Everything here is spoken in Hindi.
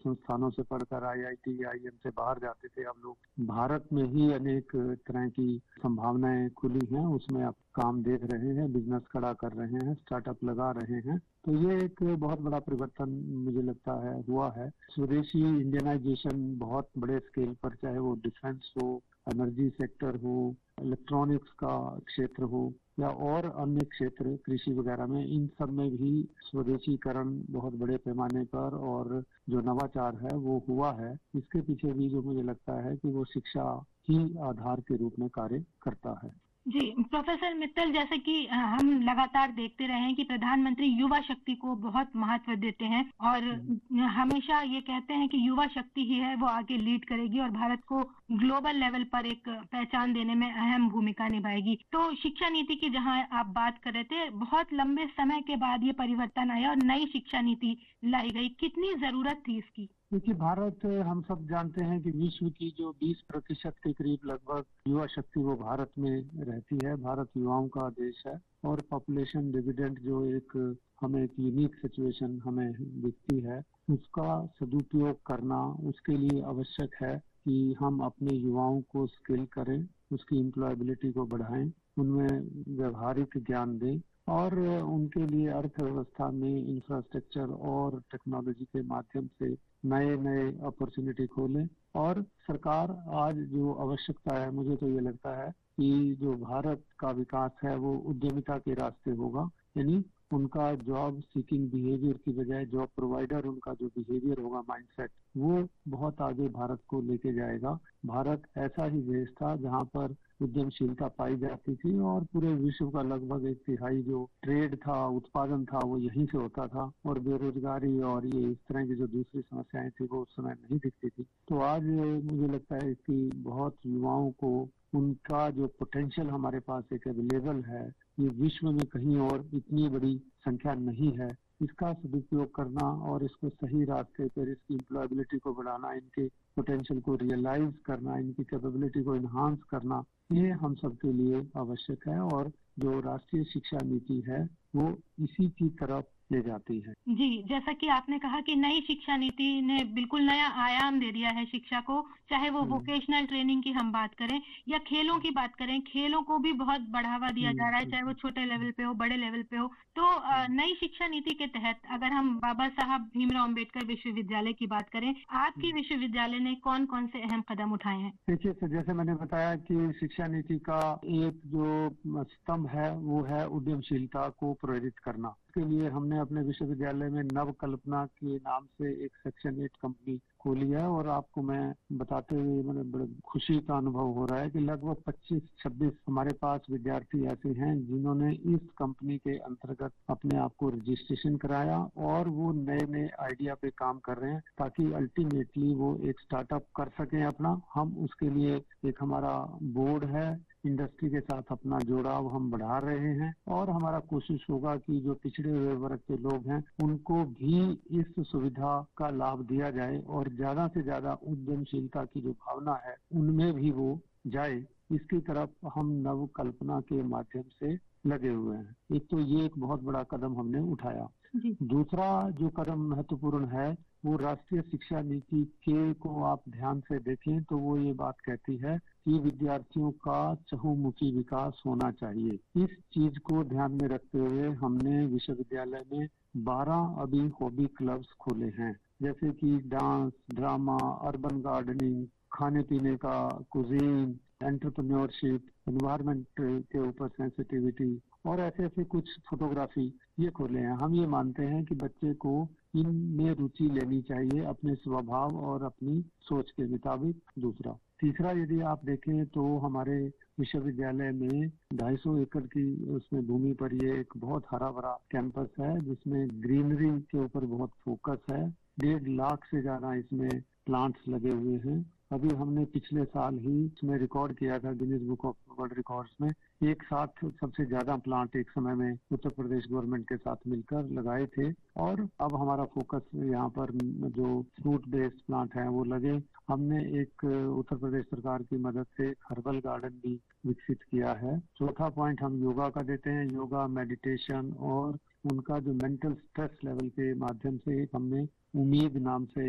संस्थानों से पढ़कर IIT, IIM से बाहर जाते थे, अब लोग भारत में ही अनेक तरह की संभावनाएं खुली हैं, उसमें आप काम देख रहे हैं, बिजनेस खड़ा कर रहे हैं, स्टार्टअप लगा रहे हैं। तो ये एक बहुत बड़ा परिवर्तन मुझे लगता है हुआ है। स्वदेशी इंडियनाइजेशन बहुत बड़े स्केल पर, चाहे वो डिफेंस हो, एनर्जी सेक्टर हो, इलेक्ट्रॉनिक्स का क्षेत्र हो या और अन्य क्षेत्र कृषि वगैरह में, इन सब में भी स्वदेशीकरण बहुत बड़े पैमाने पर और जो नवाचार है वो हुआ है। इसके पीछे भी जो मुझे लगता है कि वो शिक्षा ही आधार के रूप में कार्य करता है। जी प्रोफेसर मित्तल, जैसे कि हम लगातार देखते रहे हैं कि प्रधानमंत्री युवा शक्ति को बहुत महत्व देते हैं और हमेशा ये कहते हैं कि युवा शक्ति ही है वो आगे लीड करेगी और भारत को ग्लोबल लेवल पर एक पहचान देने में अहम भूमिका निभाएगी। तो शिक्षा नीति की जहां आप बात कर रहे थे, बहुत लंबे समय के बाद ये परिवर्तन आया और नई शिक्षा नीति लाई गई, कितनी जरूरत थी इसकी? क्योंकि भारत, हम सब जानते हैं कि विश्व की जो 20% के करीब लगभग युवा शक्ति वो भारत में रहती है। भारत युवाओं का देश है और पॉपुलेशन डिविडेंड जो एक हमें एक यूनिक सिचुएशन हमें दिखती है, उसका सदुपयोग करना उसके लिए आवश्यक है कि हम अपने युवाओं को स्किल करें, उसकी एम्प्लॉयबिलिटी को बढ़ाएं, उनमें व्यवहारिक ज्ञान दें और उनके लिए अर्थव्यवस्था में इंफ्रास्ट्रक्चर और टेक्नोलॉजी के माध्यम से नए नए अपॉर्चुनिटी खोलें। और सरकार आज जो आवश्यकता है, मुझे तो ये लगता है कि जो भारत का विकास है वो उद्यमिता के रास्ते होगा, यानी उनका जॉब सीकिंग बिहेवियर की बजाय जॉब प्रोवाइडर उनका जो बिहेवियर होगा, माइंडसेट, वो बहुत आगे भारत को लेके जाएगा। भारत ऐसा ही देश था जहाँ पर उद्यमशीलता पाई जाती थी और पूरे विश्व का लगभग 1/3 जो ट्रेड था, उत्पादन था, वो यहीं से होता था और बेरोजगारी और ये इस तरह की जो दूसरी समस्याएं थी वो उस समय नहीं दिखती थी। तो आज मुझे लगता है कि बहुत युवाओं को उनका जो पोटेंशियल हमारे पास एक अवेलेबल है, ये विश्व में कहीं और इतनी बड़ी संख्या नहीं है, इसका सदुपयोग करना और इसको सही रास्ते पर इसकी एम्प्लॉयबिलिटी को बढ़ाना, इनके पोटेंशियल को रियलाइज करना, इनकी कैपेबिलिटी को इन्हांस करना, ये हम सबके लिए आवश्यक है और जो राष्ट्रीय शिक्षा नीति है वो इसी की तरफ ले जाती है। जी, जैसा कि आपने कहा कि नई शिक्षा नीति ने बिल्कुल नया आयाम दे दिया है शिक्षा को, चाहे वो वोकेशनल ट्रेनिंग की हम बात करें या खेलों की बात करें, खेलों को भी बहुत बढ़ावा दिया जा रहा है, चाहे वो छोटे लेवल पे हो, बड़े लेवल पे हो। तो नई शिक्षा नीति के तहत अगर हम बाबा साहब भीमराव अम्बेडकर विश्वविद्यालय की बात करें, आपकी विश्वविद्यालय ने कौन कौन से अहम कदम उठाए हैं? देखिए, जैसे मैंने बताया कि शिक्षा नीति का एक जो स्तंभ है वो है उद्यमशीलता को प्रेरित करना। इसके लिए हमने अपने विश्वविद्यालय में नव कल्पना के नाम से एक सेक्शन 8 कंपनी खोली है और आपको मैं बताते हुए मैंने बड़े खुशी का अनुभव हो रहा है कि लगभग 25-26 हमारे पास विद्यार्थी ऐसे हैं जिन्होंने इस कंपनी के अंतर्गत अपने आप को रजिस्ट्रेशन कराया और वो नए नए आइडिया पे काम कर रहे हैं ताकि अल्टीमेटली वो एक स्टार्टअप कर सकें अपना। हम उसके लिए एक हमारा बोर्ड है, इंडस्ट्री के साथ अपना जुड़ाव हम बढ़ा रहे हैं और हमारा कोशिश होगा कि जो पिछड़े हुए वर्ग के लोग हैं उनको भी इस सुविधा का लाभ दिया जाए और ज्यादा से ज्यादा उद्यमशीलता की जो भावना है उनमें भी वो जाए। इसकी तरफ हम नव कल्पना के माध्यम से लगे हुए हैं। एक तो ये एक बहुत बड़ा कदम हमने उठाया। दूसरा जो कदम महत्वपूर्ण है वो राष्ट्रीय शिक्षा नीति के को आप ध्यान से देखें तो वो ये बात कहती है कि विद्यार्थियों का चहुमुखी विकास होना चाहिए। इस चीज को ध्यान में रखते हुए हमने विश्वविद्यालय में 12 अभी हॉबी क्लब्स खोले हैं, जैसे कि डांस, ड्रामा, अर्बन गार्डनिंग, खाने पीने का, कुजीन, एंटरप्रेन्योरशिप, एनवायरमेंट के ऊपर सेंसिटिविटी और ऐसे ऐसे कुछ फोटोग्राफी, ये खोले हैं। हम ये मानते हैं कि बच्चे को इनमें रुचि लेनी चाहिए अपने स्वभाव और अपनी सोच के मुताबिक। तीसरा यदि आप देखें तो हमारे विश्वविद्यालय में 250 एकड़ की उसमें भूमि पर ये एक बहुत हरा भरा कैंपस है जिसमें ग्रीनरी के ऊपर बहुत फोकस है। 1.5 लाख से ज्यादा इसमें प्लांट्स लगे हुए हैं। अभी हमने पिछले साल ही इसमें रिकॉर्ड किया था Guinness book of world records में, एक साथ सबसे ज्यादा प्लांट एक समय में उत्तर प्रदेश गवर्नमेंट के साथ मिलकर लगाए थे और अब हमारा फोकस यहाँ पर जो फ्रूट बेस्ड प्लांट हैं वो लगे। हमने एक उत्तर प्रदेश सरकार की मदद से हर्बल गार्डन भी विकसित किया है। चौथा पॉइंट हम योगा का देते हैं, योगा, मेडिटेशन और उनका जो मेंटल स्ट्रेस लेवल के माध्यम से एक हमने उम्मीद नाम से